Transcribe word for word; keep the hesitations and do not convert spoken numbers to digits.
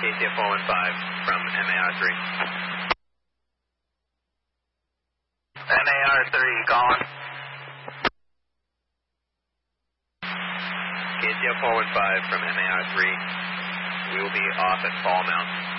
C F four one five from M A R three. M A R three, calling. K C F four one five from M A R three. We will be off at Fall Mountain.